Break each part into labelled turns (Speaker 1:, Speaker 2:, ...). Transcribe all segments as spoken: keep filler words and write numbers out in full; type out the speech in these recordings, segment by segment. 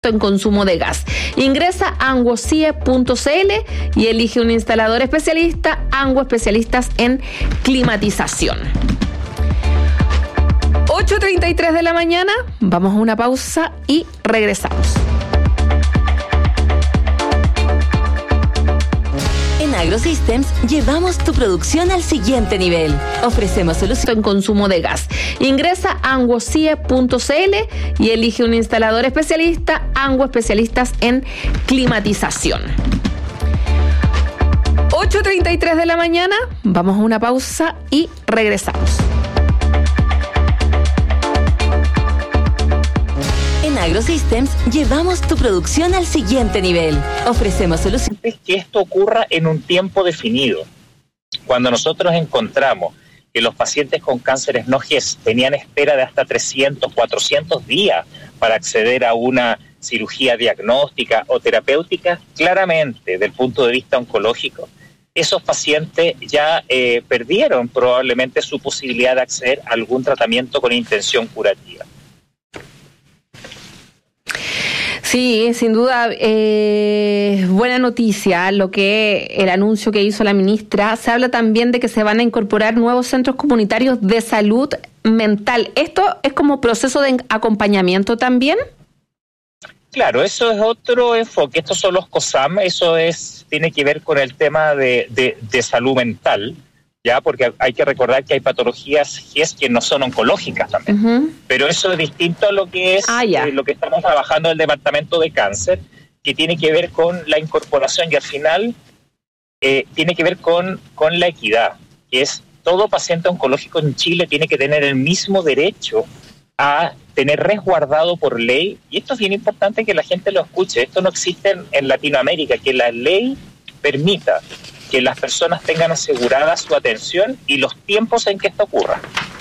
Speaker 1: en consumo de gas. Ingresa a anguocie punto c l y elige un instalador especialista, Anguo, especialistas en climatización. ocho treinta y tres de la mañana, vamos a una pausa y regresamos.
Speaker 2: En AgroSystems llevamos tu producción al siguiente nivel. Ofrecemos soluciones
Speaker 1: en consumo de gas. Ingresa a anguocie punto c l y elige un instalador especialista, Anguo, especialistas en climatización. ocho treinta y tres de la mañana, vamos a una pausa y regresamos.
Speaker 2: En AgroSystems llevamos tu producción al siguiente nivel. Ofrecemos soluciones.
Speaker 3: Que esto ocurra en un tiempo definido. Cuando nosotros encontramos que los pacientes con cánceres no G E S tenían espera de hasta trescientos, cuatrocientos días para acceder a una cirugía diagnóstica o terapéutica, claramente, desde el punto de vista oncológico, esos pacientes ya eh, perdieron probablemente su posibilidad de acceder a algún tratamiento con intención curativa.
Speaker 1: Sí, sin duda, eh, buena noticia lo que el anuncio que hizo la ministra. Se habla también de que se van a incorporar nuevos centros comunitarios de salud mental. ¿Esto es como proceso de acompañamiento también?
Speaker 3: Claro, eso es otro enfoque. Estos son los COSAM, eso es tiene que ver con el tema de, de, de salud mental. Ya, porque hay que recordar que hay patologías G E S que no son oncológicas también. Uh-huh. Pero eso es distinto a lo que es ah, eh, lo que estamos trabajando en el Departamento de Cáncer, que tiene que ver con la incorporación y al final eh, tiene que ver con, con la equidad, que es todo paciente oncológico en Chile tiene que tener el mismo derecho a tener resguardado por ley, y esto es bien importante que la gente lo escuche, esto no existe en, en Latinoamérica, que la ley permita que las personas tengan asegurada su atención y los tiempos en que esto ocurra.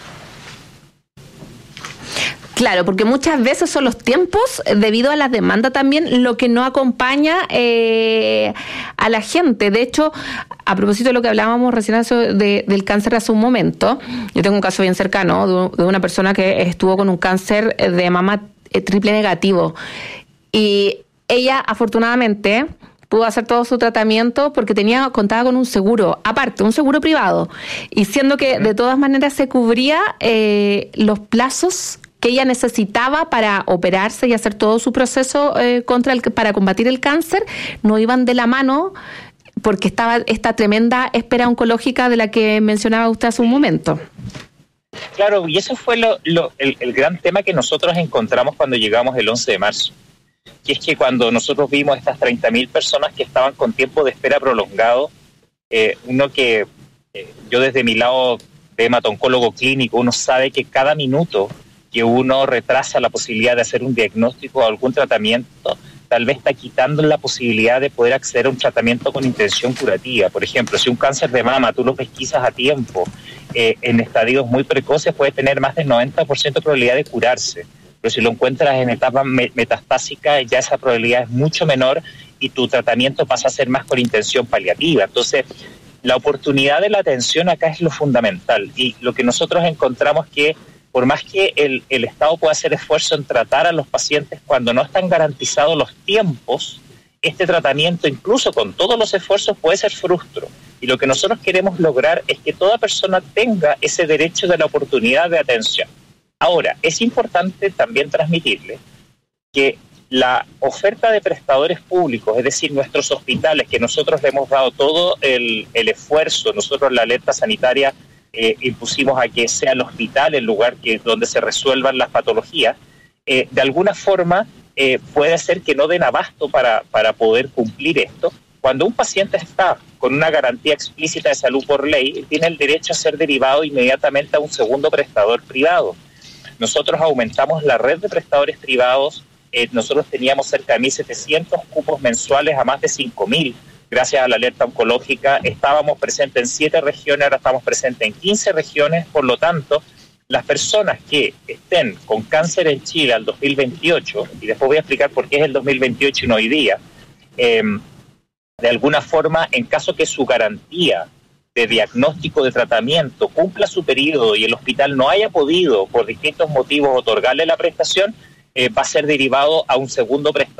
Speaker 1: Claro, porque muchas veces son los tiempos, debido a la demanda también, lo que no acompaña eh, a la gente. De hecho, a propósito de lo que hablábamos recién de, del cáncer hace un momento, yo tengo un caso bien cercano de, de una persona que estuvo con un cáncer de mama triple negativo. Y ella, afortunadamente, pudo hacer todo su tratamiento porque tenía contaba con un seguro, aparte, un seguro privado. Y siendo que de todas maneras se cubría eh, los plazos que ella necesitaba para operarse y hacer todo su proceso eh, contra el, para combatir el cáncer, no iban de la mano porque estaba esta tremenda espera oncológica de la que mencionaba usted hace un momento.
Speaker 3: Claro, y eso fue lo, lo, el, el gran tema que nosotros encontramos cuando llegamos el once de marzo. Que es que cuando nosotros vimos estas treinta mil personas que estaban con tiempo de espera prolongado, eh, uno que eh, yo desde mi lado de hematoncólogo clínico, uno sabe que cada minuto que uno retrasa la posibilidad de hacer un diagnóstico o algún tratamiento, tal vez está quitando la posibilidad de poder acceder a un tratamiento con intención curativa. Por ejemplo, si un cáncer de mama tú lo pesquisas a tiempo, eh, en estadios muy precoces puede tener más del noventa por ciento de probabilidad de curarse. Pero si lo encuentras en etapa metastásica, ya esa probabilidad es mucho menor y tu tratamiento pasa a ser más con intención paliativa. Entonces, la oportunidad de la atención acá es lo fundamental. Y lo que nosotros encontramos que, por más que el, el Estado pueda hacer esfuerzo en tratar a los pacientes cuando no están garantizados los tiempos, este tratamiento, incluso con todos los esfuerzos, puede ser frustro. Y lo que nosotros queremos lograr es que toda persona tenga ese derecho de la oportunidad de atención. Ahora, es importante también transmitirle que la oferta de prestadores públicos, es decir, nuestros hospitales, que nosotros le hemos dado todo el, el esfuerzo, nosotros la alerta sanitaria eh, impusimos a que sea el hospital el lugar que donde se resuelvan las patologías, eh, de alguna forma eh, puede ser que no den abasto para, para poder cumplir esto. Cuando un paciente está con una garantía explícita de salud por ley, tiene el derecho a ser derivado inmediatamente a un segundo prestador privado. Nosotros aumentamos la red de prestadores privados, eh, nosotros teníamos cerca de mil setecientos cupos mensuales a más de cinco mil, gracias a la alerta oncológica. Estábamos presentes en siete regiones, ahora estamos presentes en quince regiones, por lo tanto, las personas que estén con cáncer en Chile al dos mil veintiocho, y después voy a explicar por qué es el dos mil veintiocho y no hoy día, eh, de alguna forma, en caso que su garantía de diagnóstico de tratamiento cumpla su periodo y el hospital no haya podido, por distintos motivos, otorgarle la prestación, eh, va a ser derivado a un segundo prestador